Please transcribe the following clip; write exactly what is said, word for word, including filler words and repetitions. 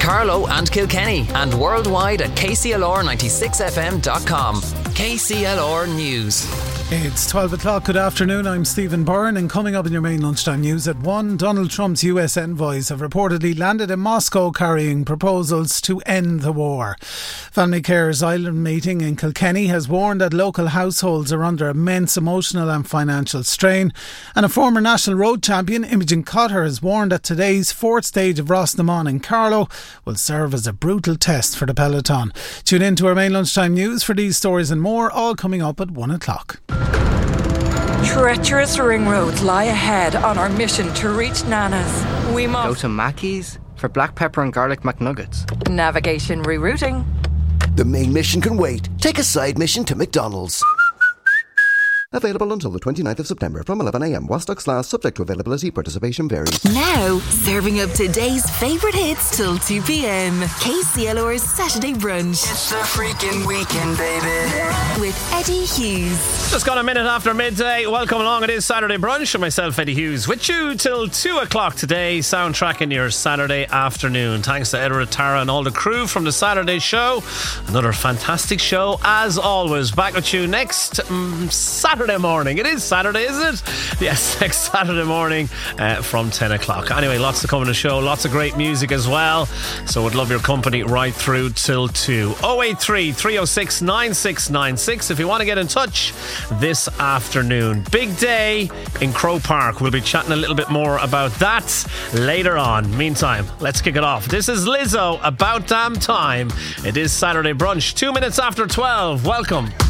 Carlow and Kilkenny, and worldwide at k c l r ninety-six f m dot com. K C L R News. It's twelve o'clock. Good afternoon. I'm Stephen Byrne, and coming up in your main lunchtime news at one, Donald Trump's U S envoys have reportedly landed in Moscow carrying proposals to end the war. Family Care's Island meeting in Kilkenny has warned that local households are under immense emotional and financial strain, and a former national road champion, Imogen Cotter, has warned that today's fourth stage of Rostamon in Carlow will serve as a brutal test for the peloton. Tune in to our main lunchtime news for these stories and more, all coming up at one o'clock. Treacherous ring roads lie ahead on our mission to reach Nana's. We must go to Mackey's for black pepper and garlic McNuggets. Navigation rerouting. The main mission can wait. Take a side mission to McDonald's. Available until the twenty-ninth of September from eleven a m. While stocks last, subject to availability, participation varies. Now, serving up today's favourite hits till two p m. K C L R's Saturday Brunch. It's a freaking weekend, baby. With Eddie Hughes. Just got a minute after midday. Welcome along. It is Saturday Brunch with myself, Eddie Hughes, with you till two o'clock today, soundtracking your Saturday afternoon. Thanks to Edward Tara and all the crew from the Saturday show. Another fantastic show, as always. Back with you next um, Saturday morning. It is Saturday, isn't it? Yes, next Saturday morning uh, from ten o'clock. Anyway, lots to come in the show. Lots of great music as well. So would love your company right through till two. oh eight three, three oh six, nine six nine six if you want to get in touch this afternoon. Big day in Crow Park. We'll be chatting a little bit more about that later on. Meantime, let's kick it off. This is Lizzo, About Damn Time. It is Saturday Brunch, two minutes after twelve. Welcome.